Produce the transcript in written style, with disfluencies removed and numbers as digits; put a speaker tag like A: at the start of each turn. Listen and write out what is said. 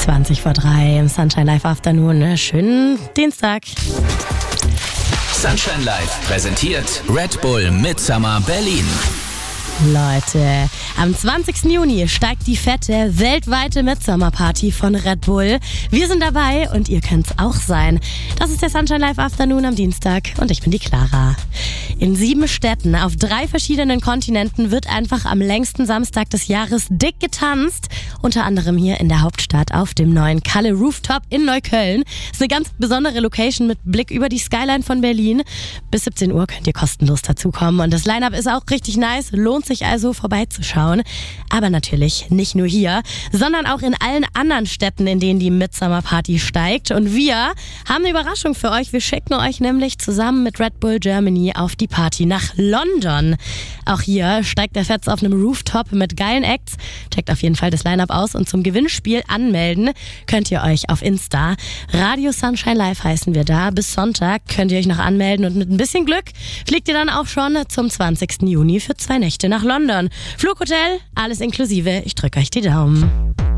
A: 20:03 im Sunshine Live Afternoon. Schönen Dienstag.
B: Sunshine Live präsentiert Red Bull Midsummer Berlin.
A: Leute, am 20. Juni steigt die fette weltweite Midsummer-Party von Red Bull. Wir sind dabei und ihr könnt's auch sein. Das ist der Sunshine Live Afternoon am Dienstag und ich bin die Clara. In 7 Städten auf 3 verschiedenen Kontinenten wird einfach am längsten Samstag des Jahres dick getanzt. Unter anderem hier in der Hauptstadt auf dem neuen Kalle Rooftop in Neukölln. Das ist eine ganz besondere Location mit Blick über die Skyline von Berlin. Bis 17 Uhr könnt ihr kostenlos dazukommen und das Line-Up ist auch richtig nice. Lohnt sich also vorbeizuschauen. Aber natürlich nicht nur hier, sondern auch in allen anderen Städten, in denen die Midsummer Party steigt. Und wir haben eine Überraschung für euch. Wir schicken euch nämlich zusammen mit Red Bull Germany auf die Party nach London. Auch hier steigt der Fetz auf einem Rooftop mit geilen Acts. Checkt auf jeden Fall das Line-Up aus und zum Gewinnspiel anmelden könnt ihr euch auf Insta. Radio Sunshine Live heißen wir da. Bis Sonntag könnt ihr euch noch anmelden und mit ein bisschen Glück fliegt ihr dann auch schon zum 20. Juni für 2 Nächte nach London. Flughotel, alles inklusive. Ich drücke euch die Daumen.